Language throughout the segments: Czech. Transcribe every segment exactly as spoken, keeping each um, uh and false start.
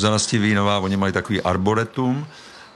Zuzana Stivínová, oni mají takový arboretum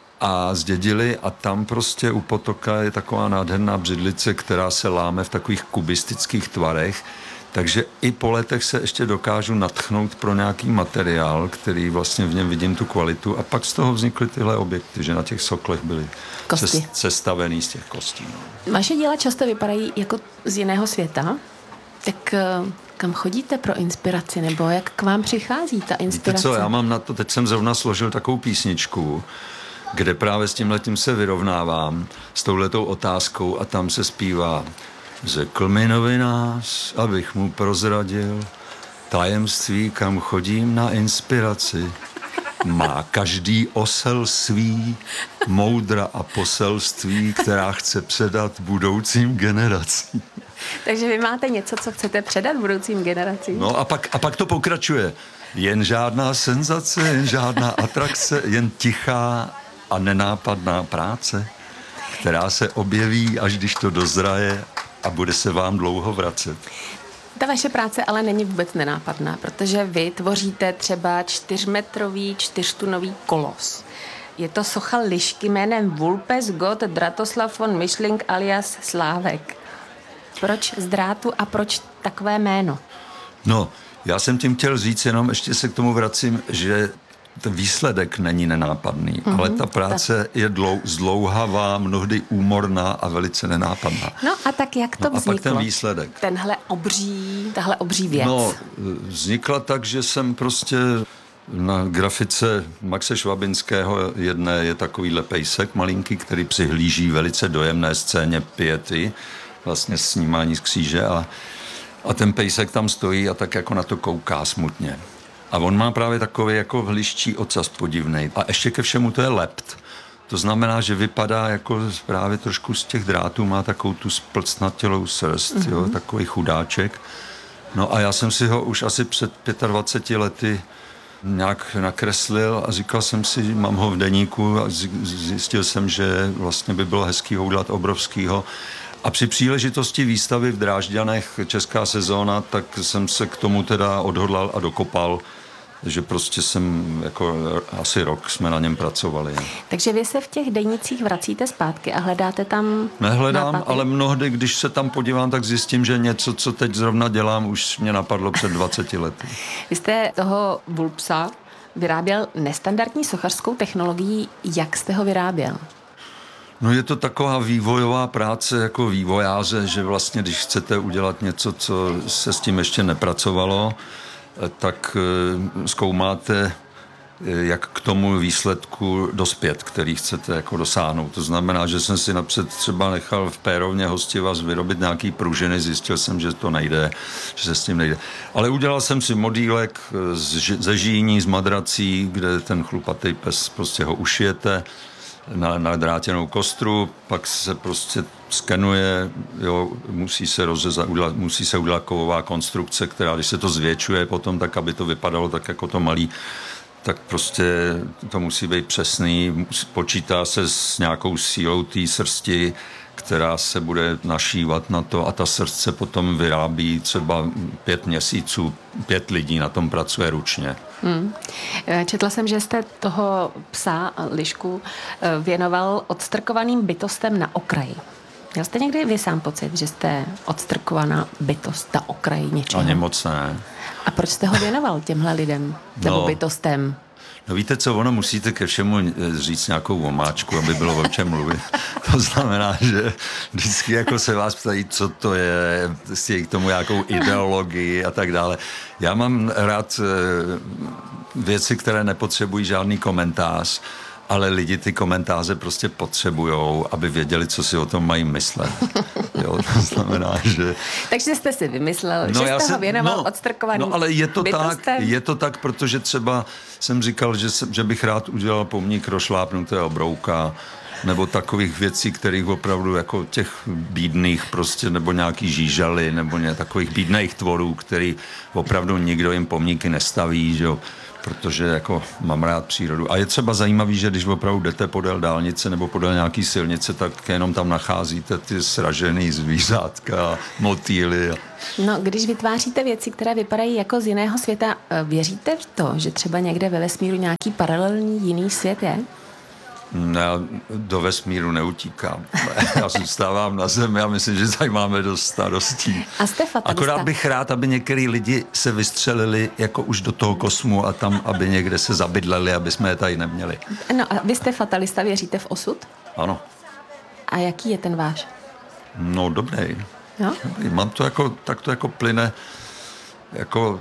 a zdědili a tam prostě u potoka je taková nádherná břidlice, která se láme v takových kubistických tvarech, takže i po letech se ještě dokážu nadchnout pro nějaký materiál, který vlastně v něm vidím tu kvalitu a pak z toho vznikly tyhle objekty, že na těch soklech byly Kosti. sestavený z těch kostí. No. Vaše díla často vypadají jako z jiného světa, tak kam chodíte pro inspiraci, nebo jak k vám přichází ta inspirace? Víte co, já mám na to, teď jsem zrovna složil takovou písničku, kde právě s tímhletím se vyrovnávám, s touhletou otázkou a tam se zpívá: Řekl mi novinář, abych mu prozradil tajemství, kam chodím na inspiraci. Má každý osel svý moudra a poselství, která chce předat budoucím generacím. Takže vy máte něco, co chcete předat budoucím generacím? No a pak, a pak to pokračuje. Jen žádná senzace, jen žádná atrakce, jen tichá a nenápadná práce, která se objeví, až když to dozraje a bude se vám dlouho vracet. Ta vaše práce ale není vůbec nenápadná, protože vy tvoříte třeba čtyřmetrový, čtyřtunový kolos. Je to socha lišky jménem Vulpes Gott Dratoslav von Mischling alias Slávek. Proč z drátu a proč takové jméno? No, já jsem tím chtěl říct, jenom ještě se k tomu vracím, že ten výsledek není nenápadný, mm-hmm, ale ta práce tak je dlou, zdlouhavá, mnohdy úmorná a velice nenápadná. No a tak jak to no vzniklo? A pak ten výsledek. Tenhle obří, tahle obří věc. No, vznikla tak, že jsem prostě na grafice Maxe Švabinského jedné je takovýhle pejsek malinký, který přihlíží velice dojemné scéně piety, vlastně snímání z kříže a, a ten pejsek tam stojí a tak jako na to kouká smutně. A on má právě takový jako hliščí ocas podivnej. A ještě ke všemu to je lept. To znamená, že vypadá jako právě trošku z těch drátů, má takovou tu splcnatělou srst, mm-hmm. jo, takový chudáček. No a já jsem si ho už asi před dvaceti pěti lety nějak nakreslil a říkal jsem si, mám ho v deníku a zjistil jsem, že vlastně by bylo hezký ho udělat obrovskýho. A při příležitosti výstavy v Drážďanech Česká sezóna, tak jsem se k tomu teda odhodlal a dokopal, že prostě jsem jako asi rok jsme na něm pracovali. Takže vy se v těch denících vracíte zpátky a hledáte tam Nehledám, nápady? Ale mnohdy, když se tam podívám, tak zjistím, že něco, co teď zrovna dělám, už mě napadlo před dvaceti lety. Vy jste toho Vulpsa vyráběl nestandardní sochařskou technologií. Jak jste ho vyráběl? No je to taková vývojová práce jako vývojáře, že vlastně, když chcete udělat něco, co se s tím ještě nepracovalo, tak zkoumáte, jak k tomu výsledku dospět, který chcete jako dosáhnout. To znamená, že jsem si napřed třeba nechal v Pérovně Hostivaz vyrobit nějaký pružiny, zjistil jsem, že to nejde, že se s tím nejde. Ale udělal jsem si modílek ze žíní, z madrací, kde ten chlupatý pes prostě ho ušijete na, na drátěnou kostru, pak se prostě skenuje, jo, musí se rozřezat, udělat, musí se udělat kovová konstrukce, která, když se to zvětšuje potom tak, aby to vypadalo tak jako to malý, tak prostě to musí být přesný, počítá se s nějakou sílou té srsti, která se bude našívat na to a ta srst se potom vyrábí třeba pět měsíců, pět lidí na tom pracuje ručně. Hmm. Četla jsem, že jste toho psa Lišku věnoval odstrkovaným bytostem na okraji. Měl jste někdy vy sám pocit, že jste odstrkovaná bytost na okraji něčeho? Ani moc ne. A proč jste ho věnoval těmhle lidem, nebo no. bytostem? No víte co, ono musíte ke všemu říct nějakou omáčku, aby bylo o čem mluvit. To znamená, že vždycky jako se vás ptají, co to je, jestli k tomu nějakou ideologii a tak dále. Já mám rád věci, které nepotřebují žádný komentář, ale lidi ty komentáře prostě potřebujou, aby věděli, co si o tom mají myslet. Jo, to znamená, že... Takže jste si vymyslel, no, že jste se, ho věnoval no, odstrkovaným No, ale je to bytostem? tak, je to tak, protože třeba jsem říkal, že, se, že bych rád udělal pomník rozšlápnutého brouka, nebo takových věcí, kterých opravdu jako těch bídných prostě, nebo nějaký žížaly, nebo ně, takových bídných tvorů, který opravdu nikdo jim pomníky nestaví, že jo. protože jako mám rád přírodu. A je třeba zajímavý, že když opravdu jdete podél dálnice nebo podél nějaký silnice, tak jenom tam nacházíte ty sražený zvířátka, motýly. No, když vytváříte věci, které vypadají jako z jiného světa, věříte v to, že třeba někde ve vesmíru nějaký paralelní jiný svět je? Já do vesmíru neutíkám. Já zůstávám na zemi a myslím, že tady máme dost starostí. A jste fatalista? Akorát bych rád, aby některý lidi se vystřelili jako už do toho kosmu a tam, aby někde se zabydleli, aby jsme je tady neměli. No a vy jste fatalista, věříte v osud? Ano. A jaký je ten váš? No, dobrý. No? Dobrý. Mám to jako, tak to jako plyne, jako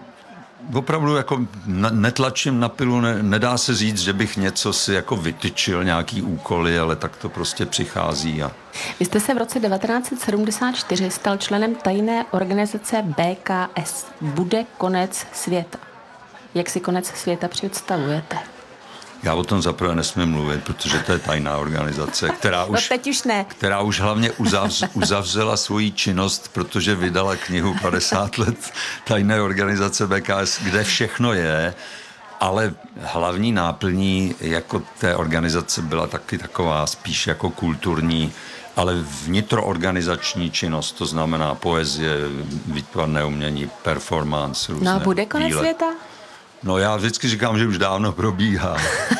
opravdu jako netlačím na pilu, ne, nedá se říct, že bych něco si jako vytyčil, nějaký úkoly, ale tak to prostě přichází. A... Vy jste se v roce devatenáct set sedmdesát čtyři stal členem tajné organizace B K S. Bude konec světa. Jak si konec světa představujete? Já o tom zaprvé nesmím mluvit, protože to je tajná organizace, která už, no teď už ne. která už hlavně uzavř, uzavřela svoji činnost, protože vydala knihu padesát let tajné organizace B K S, kde všechno je, ale hlavní náplní jako té organizace byla taky taková spíš jako kulturní, ale vnitroorganizační činnost, to znamená poezie, výtvarné umění, performance, různé No a bude konec díle. světa? No já vždycky říkám, že už dávno probíhá.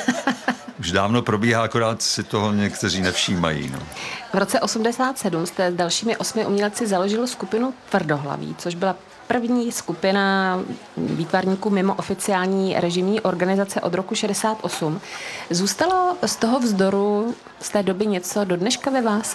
Už dávno probíhá, akorát si toho někteří nevšímají. No. V roce osmdesát sedm jste s dalšími osmi umělci založil skupinu Tvrdohlaví, což byla první skupina výtvarníků mimo oficiální režimní organizace od roku šedesát osm. Zůstalo z toho vzdoru z té doby něco do dneška ve vás?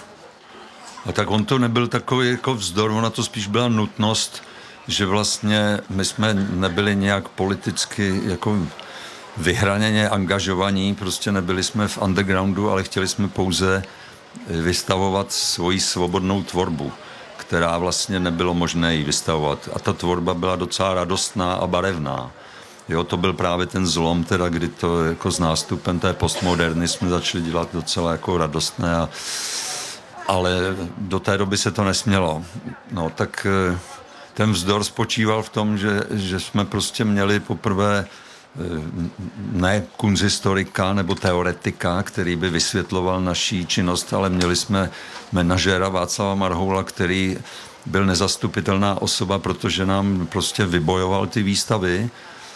A tak on to nebyl takový jako vzdor, ona to spíš byla nutnost, že vlastně my jsme nebyli nějak politicky jako vyhraněně angažovaní, prostě nebyli jsme v undergroundu, ale chtěli jsme pouze vystavovat svoji svobodnou tvorbu, která vlastně nebylo možné ji vystavovat. A ta tvorba byla docela radostná a barevná. Jo, to byl právě ten zlom, teda, kdy to jako s nástupem té postmoderny jsme začali dělat docela jako radostné, a, ale do té doby se to nesmělo. No, tak ten vzdor spočíval v tom, že, že jsme prostě měli poprvé ne kunzhistorika nebo teoretika, který by vysvětloval naší činnost, ale měli jsme manažéra Václava Marhoula, který byl nezastupitelná osoba, protože nám prostě vybojoval ty výstavy,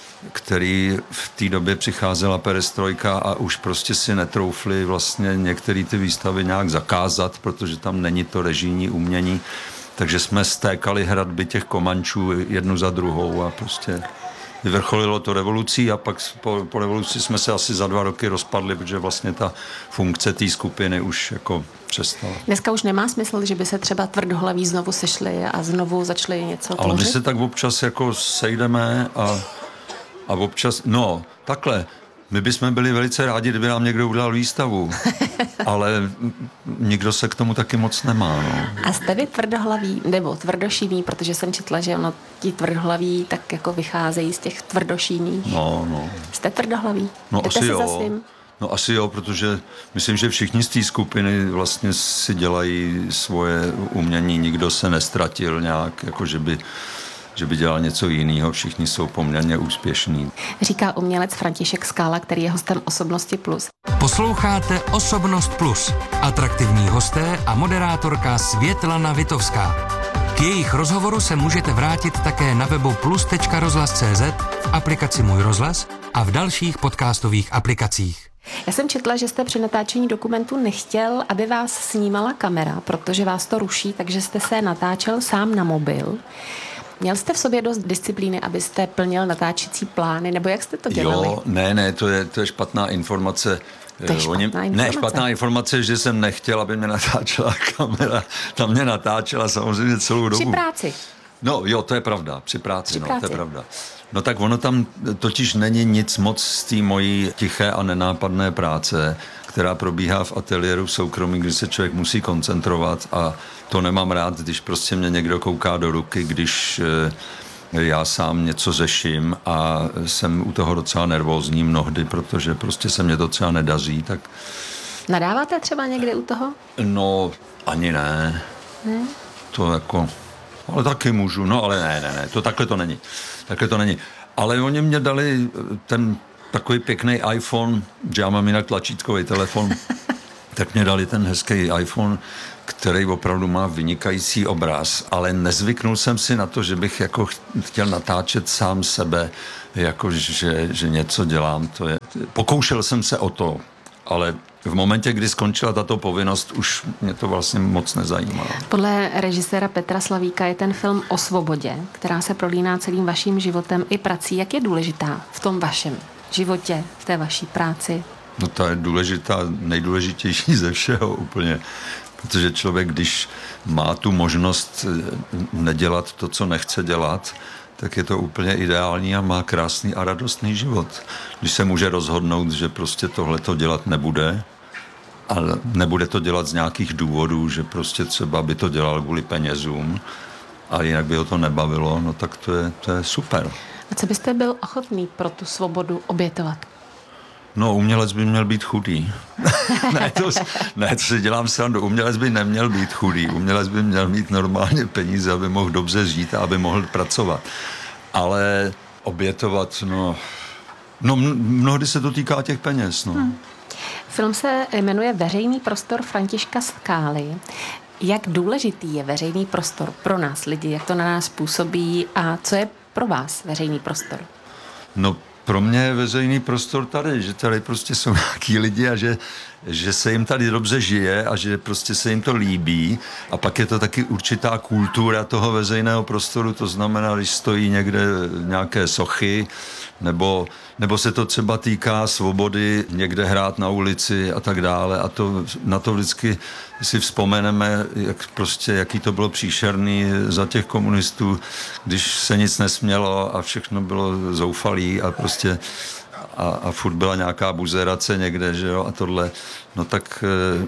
který v té době přicházela perestrojka a už prostě si netroufli vlastně některé ty výstavy nějak zakázat, protože tam není to režijní umění. Takže jsme stékali hradby těch Komančů jednu za druhou a prostě vyvrcholilo to revolucí a pak po, po revoluci jsme se asi za dva roky rozpadli, protože vlastně ta funkce té skupiny už jako přestala. Dneska už nemá smysl, že by se třeba Tvrdohlaví znovu sešli a znovu začali něco tvořit? Ale my se tak občas jako sejdeme a, a občas, no takhle, my bychom byli velice rádi, kdyby nám někdo udělal výstavu, ale nikdo se k tomu taky moc nemá. No. A jste vy tvrdohlaví, nebo tvrdošíní, protože jsem četla, že ono, ti tvrdohlaví tak jako vycházejí z těch tvrdošíních. No, no. Jste tvrdohlaví? No Jdete asi si jo. za svým? No asi jo, protože myslím, že všichni z té skupiny vlastně si dělají svoje umění, nikdo se nestratil nějak, jako že by že by dělal něco jiného, všichni jsou poměrně úspěšní. Říká umělec František Skála, který je hostem Osobnosti plus. Posloucháte Osobnost plus. Atraktivní hosté a moderátorka Světlana Vitovská. K jejich rozhovoru se můžete vrátit také na webu plus tečka rozhlas tečka cé zet, v aplikaci Můj rozhlas a v dalších podcastových aplikacích. Já jsem četla, že jste při natáčení dokumentu nechtěl, aby vás snímala kamera, protože vás to ruší, takže jste se natáčel sám na mobil. Měl jste v sobě dost disciplíny, abyste plnil natáčecí plány, nebo jak jste to dělali? Jo, ne, ne, to je, to je špatná informace. To je špatná informace. Ne, špatná informace, že jsem nechtěl, aby mě natáčela kamera. Tam mě natáčela samozřejmě celou dobu. Při práci. No jo, to je pravda, při práci, při no, práci. to je pravda. No tak ono tam totiž není nic moc z té mojí tiché a nenápadné práce, která probíhá v ateliéru v soukromí, kdy se člověk musí koncentrovat a to nemám rád, když prostě mě někdo kouká do ruky, když já sám něco řeším a jsem u toho docela nervózní mnohdy, protože prostě se mě to třeba nedaří, tak... Nadáváte třeba někde u toho? No, ani ne. Hmm? To jako... Ale taky můžu, no ale ne, ne, ne, to takhle to není. Takhle to není. Ale oni mě dali ten takový pěkný iPhone, že já mám jinak tlačítkový telefon, tak mě dali ten hezký iPhone, který opravdu má vynikající obraz, ale nezvyknul jsem si na to, že bych jako chtěl natáčet sám sebe, jako že, že něco dělám. To je. Pokoušel jsem se o to, ale v momentě, kdy skončila tato povinnost, už mě to vlastně moc nezajímalo. Podle režiséra Petra Slavíka je ten film o svobodě, která se prolíná celým vaším životem i prací. Jak je důležitá v tom vašem životě, v té vaší práci? No to je důležitá, nejdůležitější ze všeho úplně. Protože člověk, když má tu možnost nedělat to, co nechce dělat, tak je to úplně ideální a má krásný a radostný život. Když se může rozhodnout, že prostě tohleto dělat nebude, ale nebude to dělat z nějakých důvodů, že prostě třeba by to dělal kvůli penězům a jinak by ho to nebavilo, no tak to je, to je super. A co byste byl ochotný pro tu svobodu obětovat? No, umělec by měl být chudý. ne, to, ne, to si dělám srandu. Umělec by neměl být chudý. Umělec by měl mít normálně peníze, aby mohl dobře žít a aby mohl pracovat. Ale obětovat, no... No, mnohdy se to týká těch peněz, no. Hmm. Film se jmenuje Veřejný prostor Františka Skály. Jak důležitý je veřejný prostor pro nás lidi? Jak to na nás působí? A co je pro vás veřejný prostor? No, pro mě je veřejný prostor tady, že tady prostě jsou nějaký lidi a že, že se jim tady dobře žije a že prostě se jim to líbí. A pak je to taky určitá kultura toho veřejného prostoru, to znamená, když stojí někde nějaké sochy, nebo, nebo se to třeba týká svobody někde hrát na ulici a tak dále. A to, na to vždycky si vzpomeneme, jak prostě, jaký to bylo příšerný za těch komunistů, když se nic nesmělo a všechno bylo zoufalý a prostě a, a furt byla nějaká buzerace někde, že jo, a tohle. No tak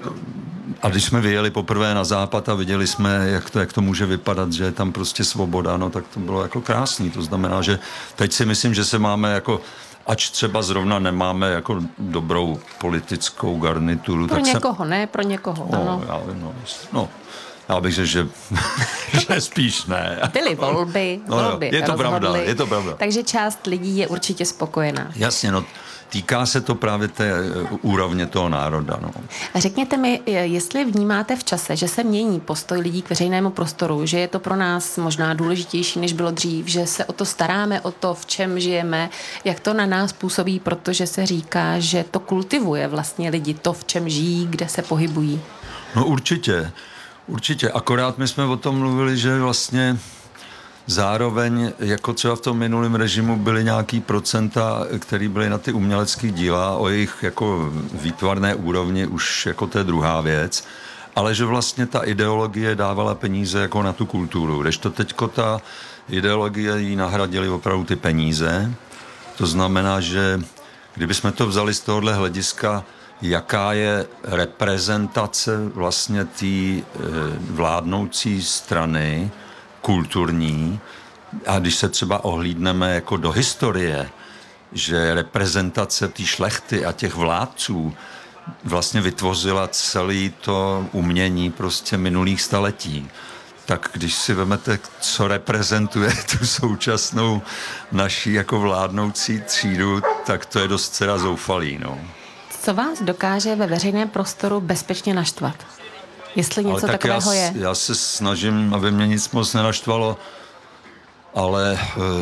a když jsme vyjeli poprvé na západ a viděli jsme, jak to, jak to může vypadat, že je tam prostě svoboda, no tak to bylo jako krásný. To znamená, že teď si myslím, že se máme jako, ač třeba zrovna nemáme jako dobrou politickou garnituru. Pro tak někoho, se... ne? Pro někoho, no, ano. Já vím, no, no. Já bych řekl, že, že spíš ne. Byly volby, no, volby je to rozhodly, pravda, je to pravda. Takže část lidí je určitě spokojená. Jasně, no, týká se to právě té úrovně toho národa. No. A řekněte mi, jestli vnímáte v čase, že se mění postoj lidí k veřejnému prostoru, že je to pro nás možná důležitější, než bylo dřív, že se o to staráme, o to, v čem žijeme, jak to na nás působí, protože se říká, že to kultivuje vlastně lidi, to, v čem žijí, kde se pohybují. No určitě. Určitě, akorát my jsme o tom mluvili, že vlastně zároveň, jako třeba v tom minulém režimu byly nějaký procenta, které byly na ty umělecké díla, o jejich jako výtvarné úrovni už jako to je druhá věc, ale že vlastně ta ideologie dávala peníze jako na tu kulturu, kdežto teďko ta ideologie jí nahradily opravdu ty peníze. To znamená, že kdybychom to vzali z tohohle hlediska, jaká je reprezentace vlastně té e, vládnoucí strany kulturní a když se třeba ohlídneme jako do historie, že reprezentace té šlechty a těch vládců vlastně vytvořila celé to umění prostě minulých staletí. Tak když si vemete, co reprezentuje tu současnou naší jako vládnoucí třídu, tak to je dost teda zoufalý, no. Co vás dokáže ve veřejném prostoru bezpečně naštvat? Jestli něco tak takového já, je. Já se snažím, aby mě nic moc nenaštvalo, ale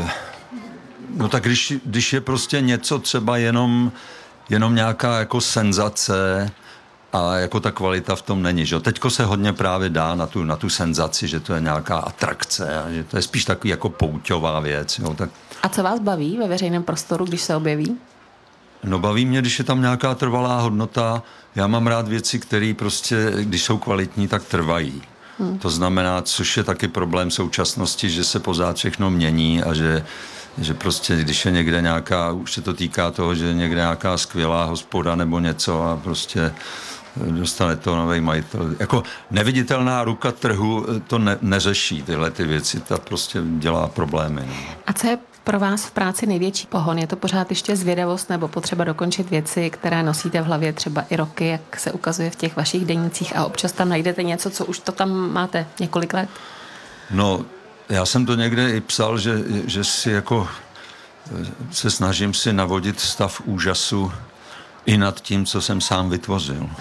no tak když, když je prostě něco třeba jenom, jenom nějaká jako senzace a jako ta kvalita v tom není, že teďko se hodně právě dá na tu, na tu senzaci, že to je nějaká atrakce a že to je spíš takový jako pouťová věc. Jo, tak... A co vás baví ve veřejném prostoru, když se objeví? No baví mě, když je tam nějaká trvalá hodnota. Já mám rád věci, které prostě, když jsou kvalitní, tak trvají. Hmm. To znamená, což je taky problém současnosti, že se pořád všechno mění a že, že prostě, když je někde nějaká, už se to týká toho, že je někde nějaká skvělá hospoda nebo něco a prostě dostane to nový majitel. Jako neviditelná ruka trhu to ne, neřeší tyhle ty věci, ta prostě dělá problémy. No. A co je pro vás v práci největší pohon? Je to pořád ještě zvědavost nebo potřeba dokončit věci, které nosíte v hlavě třeba i roky, jak se ukazuje v těch vašich denících a občas tam najdete něco, co už to tam máte několik let? No, já jsem to někde i psal, že, že si jako se snažím si navodit stav úžasu i nad tím, co jsem sám vytvořil.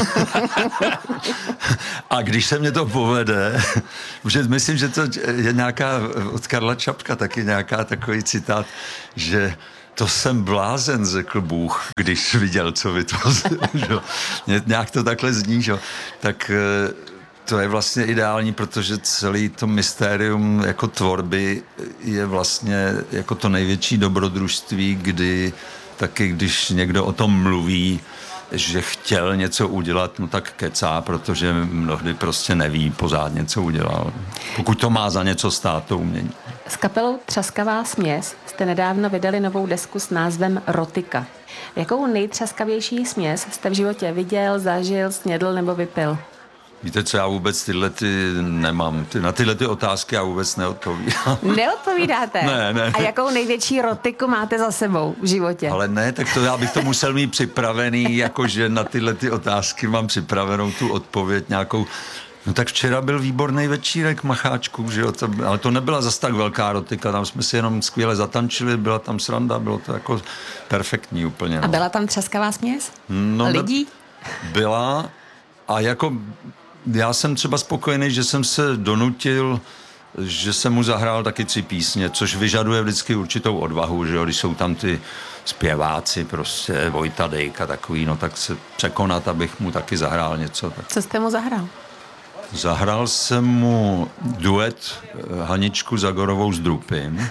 A když se mě to povede, že myslím, že to je nějaká, od Karla Čapka taky nějaká takový citát, že to jsem blázen, řekl Bůh, když viděl, co vytvořil. Nějak to takhle zní, že? Tak to je vlastně ideální, protože celý to mystérium jako tvorby je vlastně jako to největší dobrodružství, kdy taky když někdo o tom mluví, že chtěl něco udělat, no tak kecá, protože mnohdy prostě neví pořádně, co udělal. Pokud to má za něco stát, to umění. S kapelou Třaskavá směs jste nedávno vydali novou desku s názvem Rotika. Jakou nejtřaskavější směs jste v životě viděl, zažil, snědl nebo vypil? Víte co, já vůbec tyhle ty nemám. Ty, na tyhle ty otázky já vůbec neodpovídám. Neodpovídáte? Ne, ne. A jakou největší rotiku máte za sebou v životě? Ale ne, tak to já bych to musel mít připravený, jakože na tyhle ty otázky mám připravenou tu odpověď nějakou. No tak včera byl výborný večírek Macháčků, že jo, to, ale to nebyla zas tak velká rotika, tam jsme si jenom skvěle zatančili, byla tam sranda, bylo to jako perfektní úplně. No. A byla tam třaskavá směs? No, lidí? Byla a jako já jsem třeba spokojený, že jsem se donutil, že jsem mu zahrál taky tři písně, což vyžaduje vždycky určitou odvahu, že jo, když jsou tam ty zpěváci, prostě Vojta Dejka takový, no tak se překonat, abych mu taky zahrál něco. Tak. Co jste mu zahrál? Zahrál jsem mu duet Haničku Zagorovou s Drupim.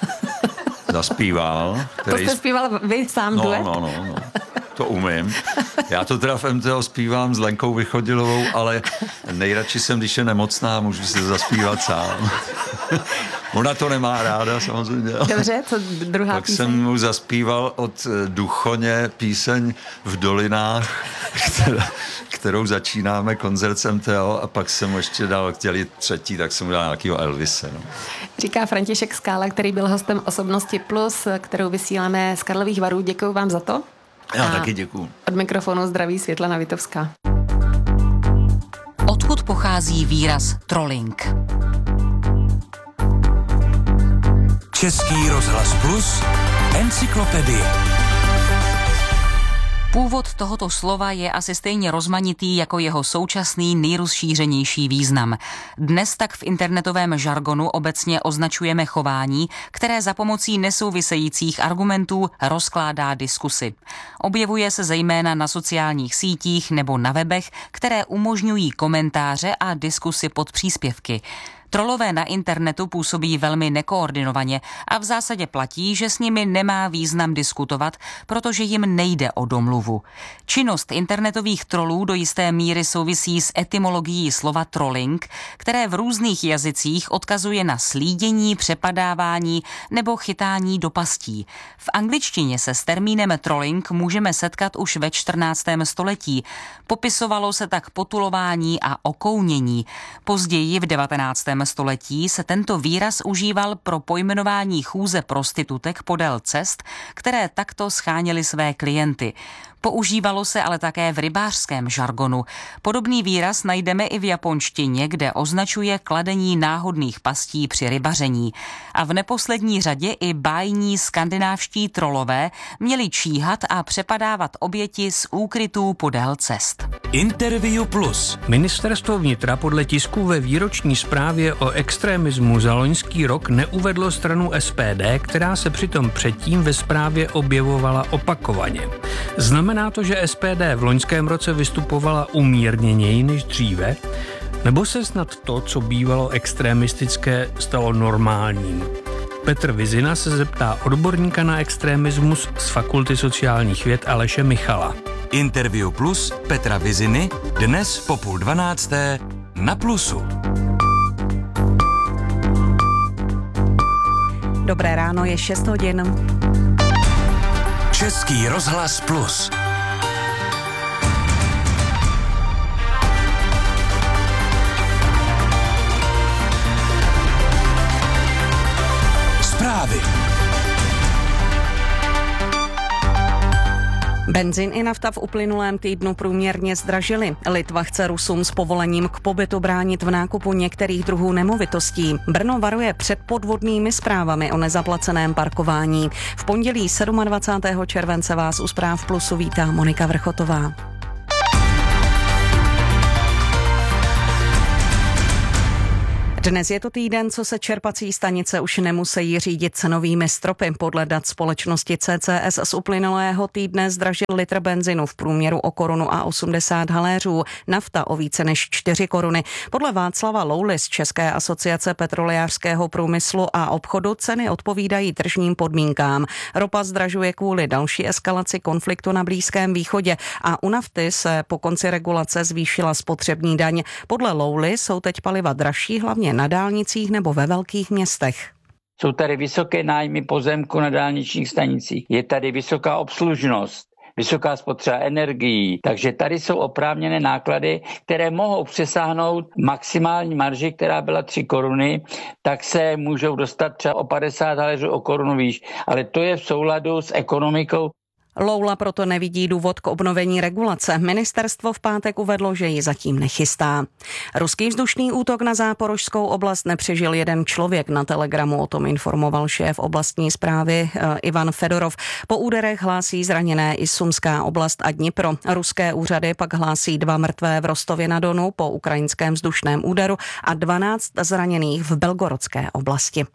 Zaspíval. Který... To jste zpíval vy sám no, duet? No, no, no. To umím. Já to teda v M T O zpívám s Lenkou Vychodilovou, ale nejradši jsem, když je nemocná, můžu si zaspívat sám. Ona to nemá ráda, samozřejmě. Dobře, co druhá Pak píseň? jsem mu zaspíval od Duchoně píseň V dolinách, která, kterou začínáme koncert s M T O, a pak jsem mu ještě dal, chtěli třetí, tak jsem mu dal nějakýho Elvise. No. Říká František Skála, který byl hostem Osobnosti Plus, kterou vysíláme z Karlových Varů. Děkuju vám za to. Já a taky děkuju. Od mikrofonu zdraví Světlana Vitovská. Odkud pochází výraz trolling? Český rozhlas Plus, encyklopedie. Původ tohoto slova je asi stejně rozmanitý jako jeho současný nejrozšířenější význam. Dnes tak v internetovém žargonu obecně označujeme chování, které za pomocí nesouvisejících argumentů rozkládá diskusy. Objevuje se zejména na sociálních sítích nebo na webech, které umožňují komentáře a diskusy pod příspěvky. Trolové na internetu působí velmi nekoordinovaně a v zásadě platí, že s nimi nemá význam diskutovat, protože jim nejde o domluvu. Činnost internetových trolů do jisté míry souvisí s etymologií slova trolling, které v různých jazycích odkazuje na slídění, přepadávání nebo chytání do pastí. V angličtině se s termínem trolling můžeme setkat už ve čtrnáctém století. Popisovalo se tak potulování a okounění. Později v devatenáctém století se tento výraz užíval pro pojmenování chůze prostitutek podél cest, které takto scháněly své klienty. Používalo se ale také v rybářském žargonu. Podobný výraz najdeme i v japonštině, kde označuje kladení náhodných pastí při rybaření. A v neposlední řadě i bájní skandinávští trolové měli číhat a přepadávat oběti z úkrytů podél cest. Interview Plus. Ministerstvo vnitra podle tisku ve výroční zprávě o extremismu za loňský rok neuvedlo stranu S P D, která se přitom předtím ve zprávě objevovala opakovaně. Znamená to, že S P D v loňském roce vystupovala umírněněji než dříve? Nebo se snad to, co bývalo extremistické, stalo normálním? Petr Vizina se zeptá odborníka na extremismus z Fakulty sociálních věd Aleše Michala. Interview Plus Petra Viziny dnes po půl dvanácté na Plusu. Dobré ráno, je šest hodin. Český rozhlas Plus. Zprávy. Benzin i nafta v uplynulém týdnu průměrně zdražily. Litva chce Rusům s povolením k pobytu bránit v nákupu některých druhů nemovitostí. Brno varuje před podvodnými zprávami o nezaplaceném parkování. V pondělí dvacátého sedmého července vás u Zpráv Plusu vítá Monika Vrchotová. Dnes je to týden, co se čerpací stanice už nemusí řídit cenovými stropy. Podle dat společnosti C C S z uplynulého týdne zdražil litr benzinu v průměru o korunu a osmdesát haléřů, nafta o více než čtyři koruny. Podle Václava Louly z České asociace petrolejářského průmyslu a obchodu ceny odpovídají tržním podmínkám. Ropa zdražuje kvůli další eskalaci konfliktu na Blízkém východě a u nafty se po konci regulace zvýšila spotřební daň. Podle Louly jsou teď paliva dražší hlavně na dálnicích nebo ve velkých městech. Jsou tady vysoké nájmy pozemku na dálničních stanicích. Je tady vysoká obslužnost, vysoká spotřeba energií. Takže tady jsou oprávněné náklady, které mohou přesáhnout maximální marži, která byla tři koruny, tak se můžou dostat třeba o padesát haléřů o korunu výš. Ale to je v souladu s ekonomikou. Loula proto nevidí důvod k obnovení regulace. Ministerstvo v pátek uvedlo, že ji zatím nechystá. Ruský vzdušný útok na Záporožskou oblast nepřežil jeden člověk. Na Telegramu o tom informoval šéf oblastní správy Ivan Fedorov. Po úderech hlásí zraněné i Sumská oblast a Dnipro. Ruské úřady pak hlásí dva mrtvé v Rostově na Donu po ukrajinském vzdušném úderu a dvanáct zraněných v Belgorodské oblasti.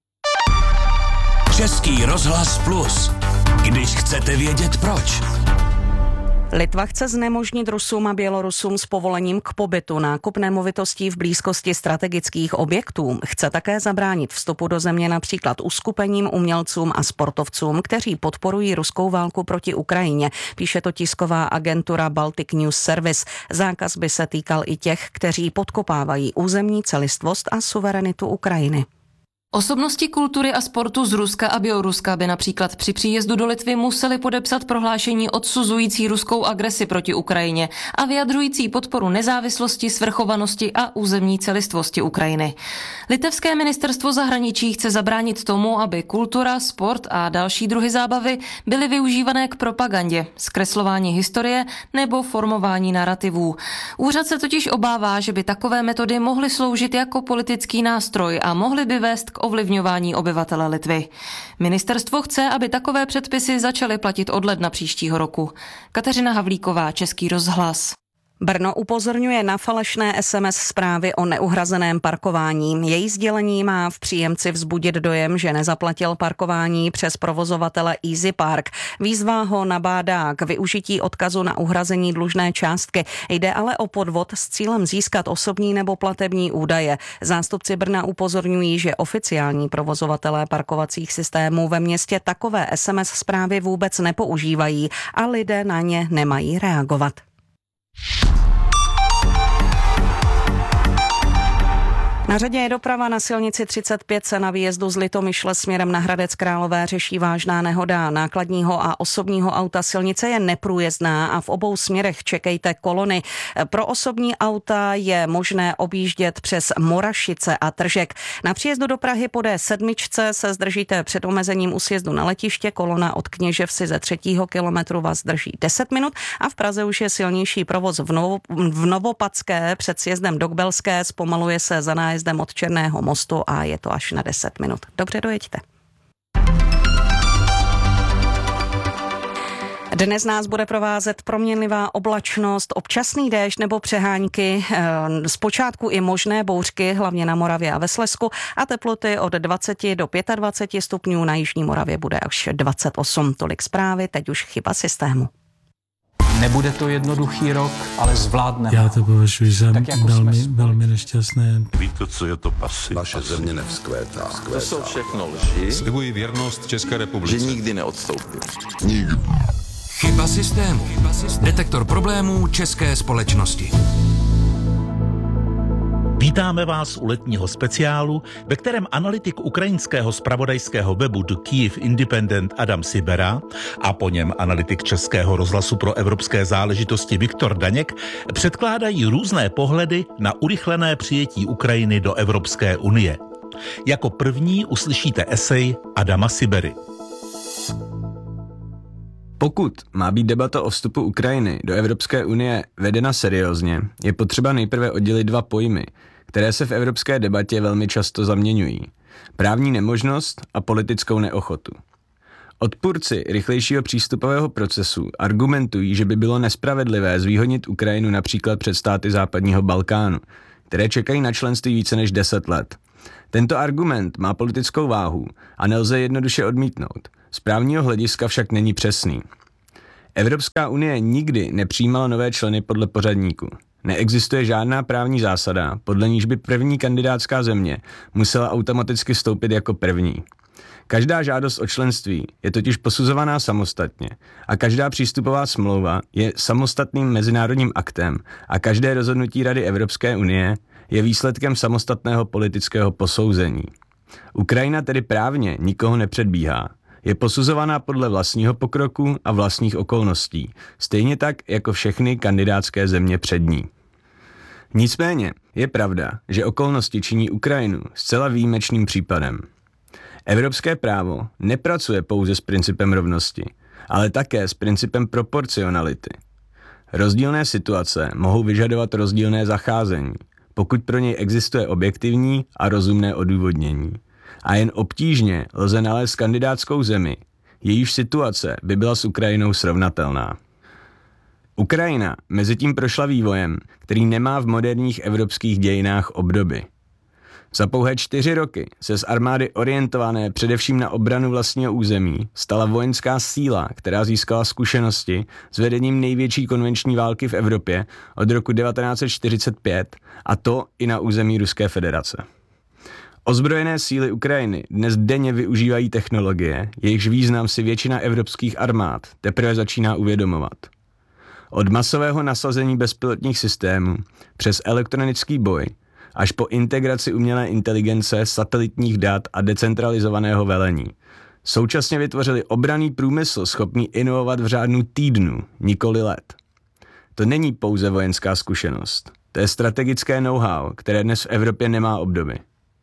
Český rozhlas Plus. Když chcete vědět proč. Litva chce znemožnit Rusům a Bělorusům s povolením k pobytu nákup nemovitostí v blízkosti strategických objektů. Chce také zabránit vstupu do země například uskupením, umělcům a sportovcům, kteří podporují ruskou válku proti Ukrajině, píše to tisková agentura Baltic News Service. Zákaz by se týkal i těch, kteří podkopávají územní celistvost a suverenitu Ukrajiny. Osobnosti kultury a sportu z Ruska a Běloruska by například při příjezdu do Litvy museli podepsat prohlášení odsuzující ruskou agresi proti Ukrajině a vyjadřující podporu nezávislosti, svrchovanosti a územní celistvosti Ukrajiny. Litevské ministerstvo zahraničí chce zabránit tomu, aby kultura, sport a další druhy zábavy byly využívané k propagandě, zkreslování historie nebo formování narrativů. Úřad se totiž obává, že by takové metody mohly sloužit jako politický nástroj a mohly by vést k ovlivňování obyvatele Litvy. Ministerstvo chce, aby takové předpisy začaly platit od ledna příštího roku. Kateřina Havlíková, Český rozhlas. Brno upozorňuje na falešné es em es zprávy o neuhrazeném parkování. Její sdělení má v příjemci vzbudit dojem, že nezaplatil parkování přes provozovatele Easy Park. Výzva ho nabádá k využití odkazu na uhrazení dlužné částky. Jde ale o podvod s cílem získat osobní nebo platební údaje. Zástupci Brna upozorňují, že oficiální provozovatelé parkovacích systémů ve městě takové es em es zprávy vůbec nepoužívají a lidé na ně nemají reagovat. Na řadě je doprava. Na silnici třicet pět se na výjezdu z Litomyšle směrem na Hradec Králové řeší vážná nehoda nákladního a osobního auta. Silnice je neprůjezdná a v obou směrech čekejte kolony. Pro osobní auta je možné objíždět přes Morašice a Tržek. Na příjezdu do Prahy po dé sedm se zdržíte před omezením u sjezdu na letiště. Kolona od Kněževsi ze třetího kilometru vás drží deset minut a v Praze už je silnější provoz v, Novo, v Novopadské před sjezdem do Kbelské. Zpomaluje se za nájezdem od Černého mostu a je to až na deset minut. Dobře, dojeďte. Dnes nás bude provázet proměnlivá oblačnost, občasný déšť nebo přehánky, zpočátku i možné bouřky, hlavně na Moravě a ve Slezsku a teploty od dvacet do dvacet pět stupňů, na jižní Moravě bude až dvacet osm. Tolik zprávy, teď už chyba systému. Nebude to jednoduchý rok, ale zvládneme. Já to považuji za tak jako velmi, velmi nešťastné. Víte, co je to pasy? Naše země nevzkvétá. To jsou všechno lži. Slibuji věrnost České republice. Že nikdy neodstoupím. Nikdy. Chyba systému. Detektor problémů české společnosti. Vítáme vás u letního speciálu, ve kterém analytik ukrajinského zpravodajského webu The Kyiv Independent Adam Sibera a po něm analytik Českého rozhlasu pro evropské záležitosti Viktor Daněk předkládají různé pohledy na urychlené přijetí Ukrajiny do Evropské unie. Jako první uslyšíte esej Adama Sibery. Pokud má být debata o vstupu Ukrajiny do Evropské unie vedena seriózně, je potřeba nejprve oddělit dva pojmy, které se v evropské debatě velmi často zaměňují. Právní nemožnost a politickou neochotu. Odpůrci rychlejšího přístupového procesu argumentují, že by bylo nespravedlivé zvýhodnit Ukrajinu například před státy západního Balkánu, které čekají na členství více než deset let. Tento argument má politickou váhu a nelze jednoduše odmítnout. Z právního hlediska však není přesný. Evropská unie nikdy nepřijímala nové členy podle pořadníku. Neexistuje žádná právní zásada, podle níž by první kandidátská země musela automaticky vstoupit jako první. Každá žádost o členství je totiž posuzovaná samostatně a každá přístupová smlouva je samostatným mezinárodním aktem a každé rozhodnutí Rady Evropské unie je výsledkem samostatného politického posouzení. Ukrajina tedy právně nikoho nepředbíhá. Je posuzovaná podle vlastního pokroku a vlastních okolností, stejně tak jako všechny kandidátské země před ní. Nicméně je pravda, že okolnosti činí Ukrajinu zcela výjimečným případem. Evropské právo nepracuje pouze s principem rovnosti, ale také s principem proporcionality. Rozdílné situace mohou vyžadovat rozdílné zacházení, pokud pro něj existuje objektivní a rozumné odůvodnění. A jen obtížně lze nalézt kandidátskou zemi, jejíž situace by byla s Ukrajinou srovnatelná. Ukrajina mezitím prošla vývojem, který nemá v moderních evropských dějinách obdoby. Za pouhé čtyři roky se z armády orientované především na obranu vlastního území stala vojenská síla, která získala zkušenosti s vedením největší konvenční války v Evropě od roku devatenáct set čtyřicet pět, a to i na území Ruské federace. Ozbrojené síly Ukrajiny dnes denně využívají technologie, jejichž význam si většina evropských armád teprve začíná uvědomovat. Od masového nasazení bezpilotních systémů přes elektronický boj až po integraci umělé inteligence, satelitních dat a decentralizovaného velení. Současně vytvořili obranný průmysl schopný inovovat v řádu týdnů, nikoli let. To není pouze vojenská zkušenost. To je strategické know-how, které dnes v Evropě nemá obdoby.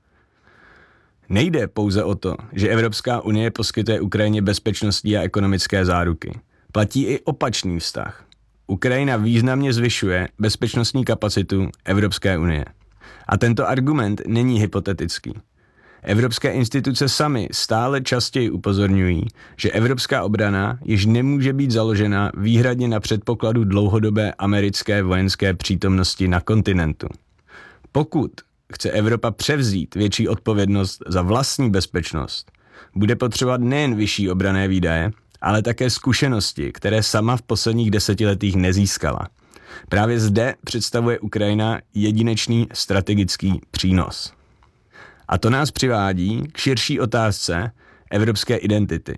Nejde pouze o to, že Evropská unie poskytuje Ukrajině bezpečnostní a ekonomické záruky. Platí i opačný vztah. Ukrajina významně zvyšuje bezpečnostní kapacitu Evropské unie. A tento argument není hypotetický. Evropské instituce samy stále častěji upozorňují, že evropská obrana již nemůže být založena výhradně na předpokladu dlouhodobé americké vojenské přítomnosti na kontinentu. Pokud chce Evropa převzít větší odpovědnost za vlastní bezpečnost, bude potřebovat nejen vyšší obranné výdaje, ale také zkušenosti, které sama v posledních desetiletích nezískala. Právě zde představuje Ukrajina jedinečný strategický přínos. A to nás přivádí k širší otázce evropské identity.